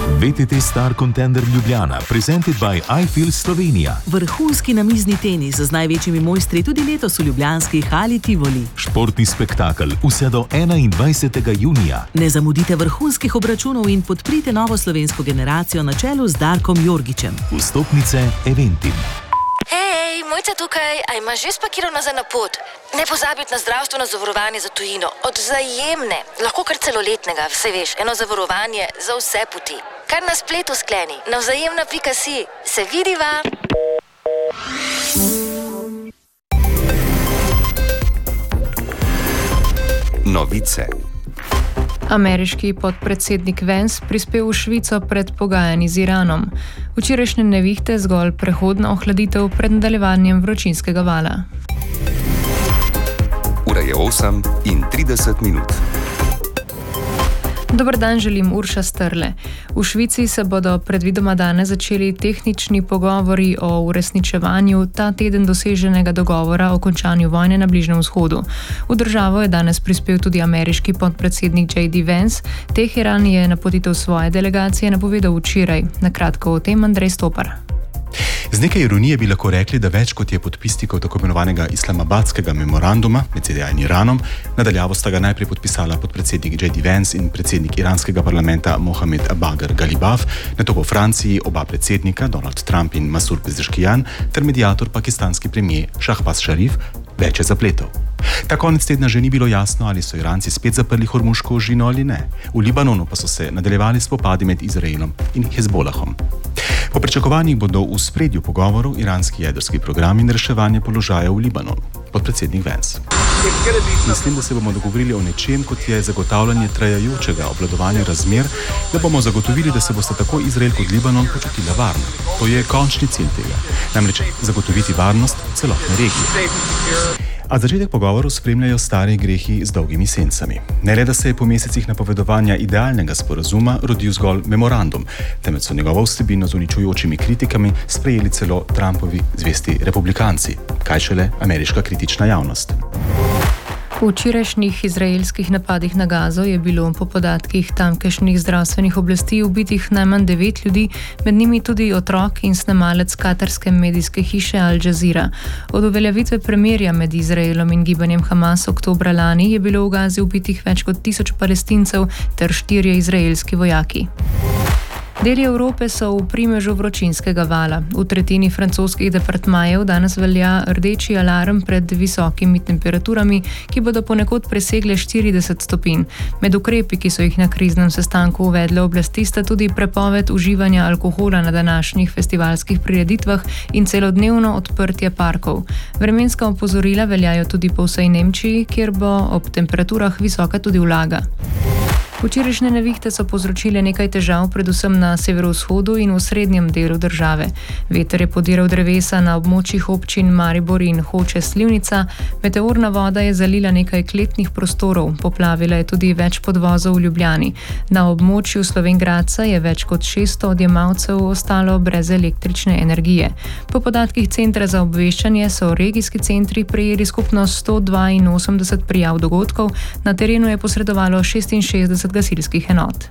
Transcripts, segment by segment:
VTT Star Contender Ljubljana, presented by iFeel Slovenija. Vrhunski namizni tenis z največjimi mojstri tudi letos v ljubljanski hali Tivoli. Športni spektakel vse do 21. junija. Ne zamudite vrhunskih obračunov in podprite novo slovensko generacijo na čelu z Darkom Jorgičem. Vstopnice Eventim. Hej, Mojca tukaj, a imaš že spakiral nazaj na pot? Ne pozabiti na zdravstveno zavarovanje za tujino. Od Vzajemne, lahko kar celoletnega, vse veš, eno zavarovanje za vse poti. Kar na spletu skleni, na vzajemna.si. Se vidiva! Novice. Ameriški podpredsednik Vance prispel v Švico pred pogajanji z Iranom. Včerajšnje nevihte zgolj prehodna ohladitev pred nadaljevanjem vročinskega vala. Ura je 8:30. Dober dan, želim Urša Strle. V Švici se bodo predvidoma danes začeli tehnični pogovori o uresničevanju ta teden doseženega dogovora o končanju vojne na Bližnjem vzhodu. V državo je danes prispel tudi ameriški podpredsednik J.D. Vance. Teheran je napotitev svoje delegacije napovedal včeraj. Na kratko o tem Andrej Stopar. Z nekaj ironije bi lahko rekli, da več kot je podpisnikov tako imenovanega islamabadskega memoranduma med ZDA in Iranom, nadaljavo sta ga najprej podpisala podpredsednik J.D. Vance in predsednik iranskega parlamenta Mohamed Bagher Ghalibaf, nato po Franciji oba predsednika Donald Trump in Masoud Pezeshkian ter mediator pakistanski premier Shahbaz Sharif. Več je zapletov. Ta konec tedna že ni bilo jasno, ali so Iranci spet zaprli Hormuško ožino ali ne. V Libanonu pa so se nadaljevali spopadi med Izraelom in Hezbolahom. Po pričakovanjih bodo v spredju pogovorov iranski jedrski program in reševanje položaja v Libanonu. Podpredsednik Vance. Mislim, da se bomo dogovorili o nečem, kot je zagotavljanje trajajočega obvladovanja razmer, da bomo zagotovili, da se bosta tako Izrael kot Libanon počutila varno. To je končni cilj tega. Namreč zagotoviti varnost celotne regije. A začetek pogovorov spremljajo stari grehi z dolgimi sencami. Ne le, da se je po mesecih napovedovanja idealnega sporazuma rodil zgolj memorandum, temveč so njegovo vsebino z uničujočimi kritikami sprejeli celo Trumpovi zvesti republikanci, kaj šele ameriška kritična javnost. V včerajšnjih izraelskih napadih na Gazo je bilo po podatkih tamkajšnjih zdravstvenih oblasti ubitih najmanj 9 ljudi, med njimi tudi otrok in snemalec katarske medijske hiše Al Jazeera. Od uveljavitve premirja med Izraelom in gibanjem Hamas oktobra lani je bilo v Gazi ubitih več kot 1000 Palestincev ter 4 izraelski vojaki. Deli Evrope so v primežu vročinskega vala. V tretjini francoskih departmajev danes velja rdeči alarm pred visokimi temperaturami, ki bodo ponekod presegle 40 stopinj. Med ukrepi, ki so jih na kriznem sestanku uvedle oblasti, sta tudi prepoved uživanja alkohola na današnjih festivalskih prireditvah in celodnevno odprtje parkov. Vremenska opozorila veljajo tudi po vsej Nemčiji, kjer bo ob temperaturah visoka tudi vlaga. Včerajšnje nevihte so povzročile nekaj težav, predvsem na severovzhodu in v srednjem delu države. Veter je podiral drevesa na območjih občin Maribor in Hoče - Slivnica, meteorna voda je zalila nekaj kletnih prostorov, poplavila je tudi več podvozov v Ljubljani. Na območju Slovenj Gradca je več kot 600 odjemalcev ostalo brez električne energije. Po podatkih Centra za obveščanje so regijski centri prejeli skupno 182 prijav dogodkov, na terenu je posredovalo 66 gasilskih enot.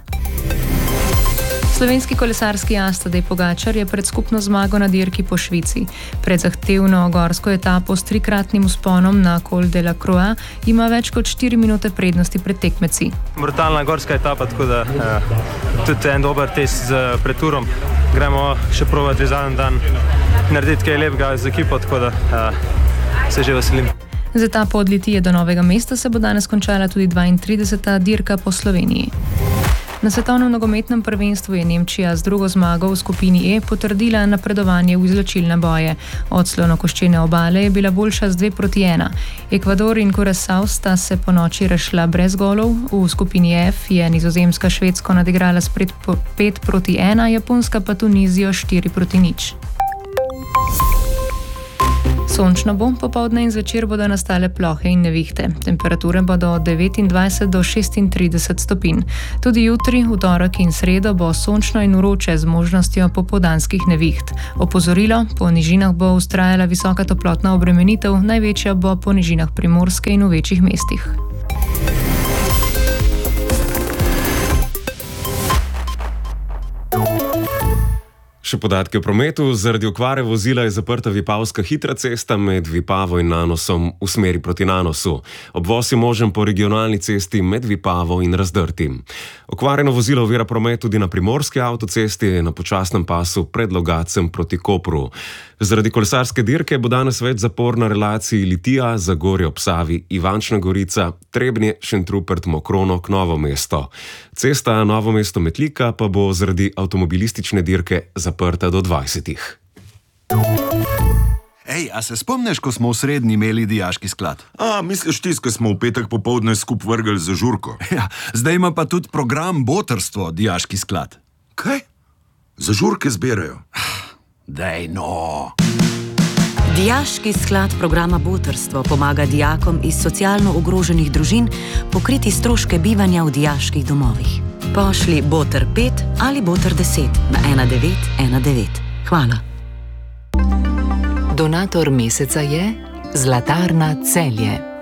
Slovenski kolesarski as Tadej Pogačar je pred skupno zmago na dirki po Švici. Pred zahtevno gorsko etapo s 3-kratnim vzponom na Col de la Croix ima več kot 4 minute prednosti pred tekmeci. Brutalna gorska etapa, tako da tudi en dober test z preturom. Gremo še provati zadnji dan, narediti kaj lepega z ekipo, tako da se že veselim. Z etapo od Litije do Novega mesta se bo danes končala tudi 32. dirka po Sloveniji. Na svetovnem nogometnem prvenstvu je Nemčija z drugo zmago v skupini E potrdila napredovanje v izločilne boje. Od Slonokoščene obale je bila boljša z 2-1. Ekvador in Curaçao sta se po noči razšla brez golov. V skupini F je Nizozemska Švedsko nadigrala s 5-1, Japonska pa Tunizijo 4-0. Sončno bo, popoldne in zvečer bodo nastale plohe in nevihte. Temperature bodo od 29 do 36 stopinj. Tudi jutri, v torek in sredo bo sončno in vroče z možnostjo popoldanskih neviht. Opozorilo, po nižinah bo vztrajala visoka toplotna obremenitev, največja bo po nižinah Primorske in v večjih mestih. Še podatki o prometu. Zaradi okvare vozila je zaprta Vipavska hitra cesta med Vipavo in Nanosom v smeri proti Nanosu. Obvoz je možen po regionalni cesti med Vipavo in Razdrtim. Okvarjeno vozilo ovira promet tudi na primorski avtocesti na počasnem pasu pred Logacem proti Kopru. Zaradi kolesarske dirke bo danes več zapor na relaciji Litija, Zagorje ob Savi, Ivančna Gorica, Trebnje, Šentrupert, Mokronok, Novo mesto. Cesta Novo mesto-Metlika pa bo zaradi avtomobilistične dirke zaprta do 20. Ej, a se spomniš, ko smo v srednji imeli dijaški sklad? Misliš tisto, ko smo v petek popoldne skup vrgli za žurko? Ja, zdaj ima pa tudi program Botrstvo dijaški sklad. Kaj? Za žurke zbirajo? Dej no. Dijaški sklad programa Botrstvo pomaga dijakom iz socialno ogroženih družin pokriti stroške bivanja v dijaških domovih. Pošli Botr 5 ali Botr 10 na 1919. Hvala. Donator meseca je Zlatarna Celje.